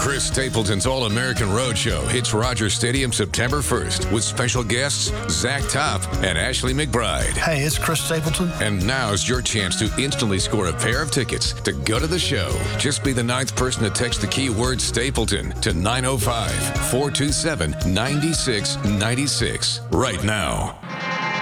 Chris Stapleton's All-American Roadshow hits Rogers Stadium September 1st with special guests Zach Topp and Ashley McBride. Hey, it's Chris Stapleton. And now's your chance to instantly score a pair of tickets to go to the show. Just be the 9th person to text the keyword Stapleton to 905-427-9696 right now.